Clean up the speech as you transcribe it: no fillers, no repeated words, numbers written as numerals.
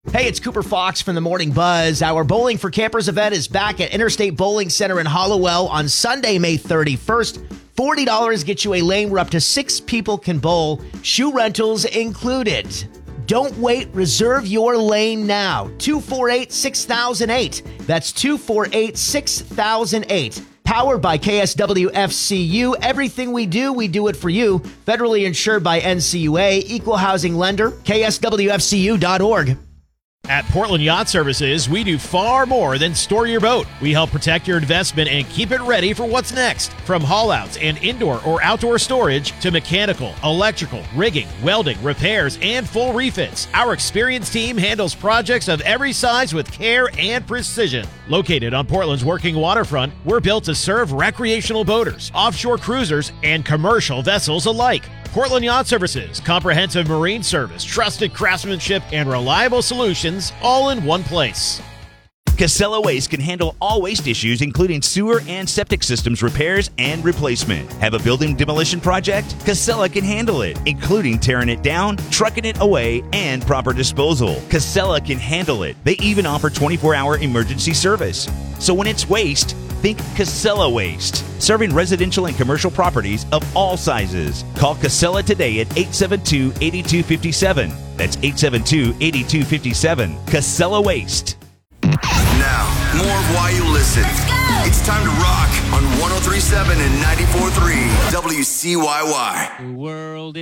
Hey, it's Cooper Fox from the Morning Buzz. Our Bowling for Campers event is back at Interstate Bowling Center in Hallowell on Sunday, May 31st. $40 gets you a lane where up to 6 people can bowl, shoe rentals included. Don't wait, reserve your lane now. 248-6008. That's 248-6008. Powered by KSWFCU. Everything we do it for you. Federally insured by NCUA, Equal Housing Lender, KSWFCU.org. At Portland Yacht Services, we do far more than store your boat. We help protect your investment and keep it ready for what's next. From haul-outs and indoor or outdoor storage to mechanical, electrical, rigging, welding, repairs, and full refits, our experienced team handles projects of every size with care and precision. Located on Portland's working waterfront, we're built to serve recreational boaters, offshore cruisers, and commercial vessels alike. Portland Yacht Services, comprehensive marine service, trusted craftsmanship, and reliable solutions all in one place. Casella Waste can handle all waste issues, including sewer and septic systems repairs and replacement. Have a building demolition project? Casella can handle it, including tearing it down, trucking it away, and proper disposal. Casella can handle it. They even offer 24-hour emergency service. So when it's waste, think Casella Waste. Serving residential and commercial properties of all sizes. Call Casella today at 872-8257. That's 872-8257. Casella Waste. Now, more of Why You Listen. It's time to rock on 103.7 and 94.3 WCYY. The world